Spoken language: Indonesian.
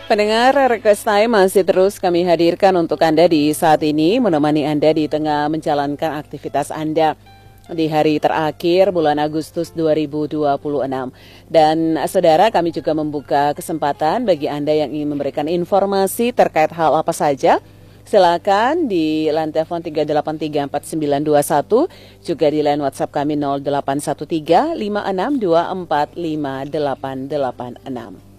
Pendengar, Request Time masih terus kami hadirkan untuk Anda di saat ini, menemani Anda di tengah menjalankan aktivitas Anda di hari terakhir bulan Agustus 2026. Dan saudara, kami juga membuka kesempatan bagi Anda yang ingin memberikan informasi terkait hal apa saja. Silakan di line telepon 3834921, juga di line WhatsApp kami 0813 5624 5886.